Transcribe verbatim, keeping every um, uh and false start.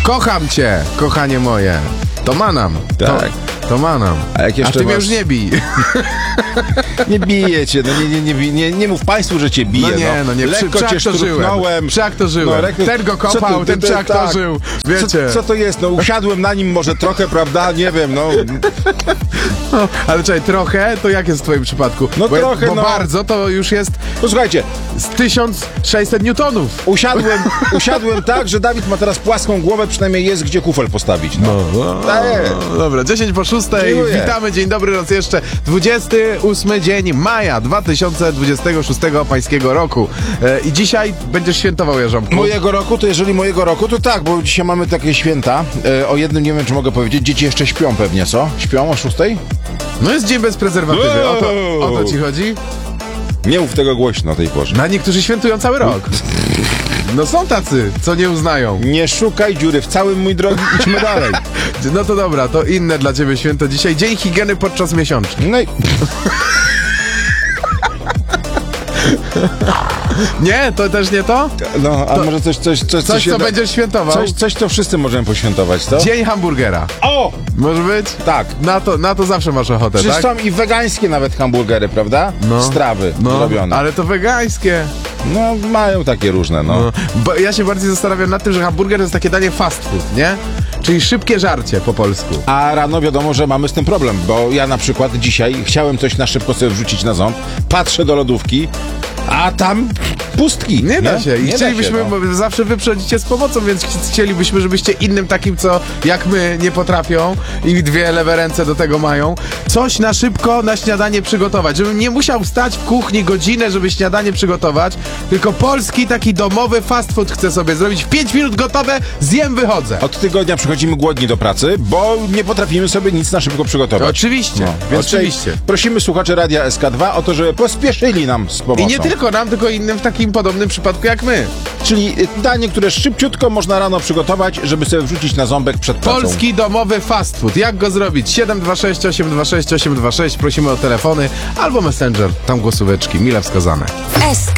Kocham cię, kochanie moje. To manam. Tak. To, to manam. A, jak jeszcze A ty mnie was... już nie bij. Nie biję cię, no nie, nie, nie, nie, nie mów państwu, że cię bije. No nie, no nie, lekko przy, cię szturchnąłem. Przyaktorzyłem. No, ten go kopał, ty, ten ty, przyaktorzył. tak. Wiecie. Co, co to jest? No usiadłem na nim może trochę, prawda? Nie wiem, no. No, ale czekaj, trochę, to jak jest w twoim przypadku? No bo trochę, bo no. bardzo, to już jest Posłuchajcie, z tysiąc sześćset newtonów. usiadłem, usiadłem tak, że Dawid ma teraz płaską głowę, przynajmniej jest gdzie kufel postawić. No. No, Tak jest. no, dobra, dziesięć po szóstej. Dziękuję. Witamy, dzień dobry raz jeszcze. dwudziesty ósmy dzień maja dwa tysiące dwudziestego szóstego pańskiego roku. E, I dzisiaj będziesz świętował, Jarząbku. Mojego roku, to jeżeli mojego roku, to tak, bo dzisiaj mamy takie święta. E, o jednym nie wiem, czy mogę powiedzieć. Dzieci jeszcze śpią pewnie, co? Śpią o szóstej? No jest dzień bez prezerwatywy. O to, o to ci chodzi? Nie mów tego głośno o tej porze. Na niektórzy świętują cały rok. No są tacy, co nie uznają. Nie szukaj dziury w całym, mój drogi, idźmy dalej. No to dobra, to inne dla ciebie święto dzisiaj. Dzień higieny podczas miesiączki. No i... Nie, to też nie to? No, a może coś, coś, coś, Coś, co jedno- będziesz świętował? Coś, coś, to wszyscy możemy poświętować, co? Dzień hamburgera. O! Może być? Tak. Na to, na to zawsze masz ochotę, Przecież tak? są i wegańskie nawet hamburgery, prawda? No. Strawy No, zrobione. ale to wegańskie. No, mają takie różne, no. No, bo ja się bardziej zastanawiam nad tym, że hamburger to jest takie danie fast food, nie? Czyli szybkie żarcie po polsku. A rano wiadomo, że mamy z tym problem, bo ja na przykład dzisiaj chciałem coś na szybko sobie wrzucić na ząb, patrzę do lodówki, a tam pustki. Nie da się. I Nie da chcielibyśmy, się, no. bo zawsze wy przychodzicie z pomocą, więc chcielibyśmy, żebyście innym takim, co jak my nie potrafią i dwie lewe ręce do tego mają, coś na szybko na śniadanie przygotować. Żebym nie musiał stać w kuchni godzinę, żeby śniadanie przygotować, tylko polski taki domowy fast food chcę sobie zrobić. W pięć minut gotowe, zjem, wychodzę. Od tygodnia przychodzimy głodni do pracy, bo nie potrafimy sobie nic na szybko przygotować. Oczywiście, No, więc oczywiście. prosimy słuchaczy Radia S K dwa o to, żeby pospieszyli nam z pomocą. I nie tylko nam, tylko innym w takim podobnym przypadku jak my. Czyli danie, które szybciutko można rano przygotować, żeby sobie wrzucić na ząbek przed pracą. Polski domowy fast food. Jak go zrobić? siedem dwa sześć osiem dwa sześć osiem dwa sześć. Prosimy o telefony albo messenger. Tam głosóweczki, mile wskazane. S K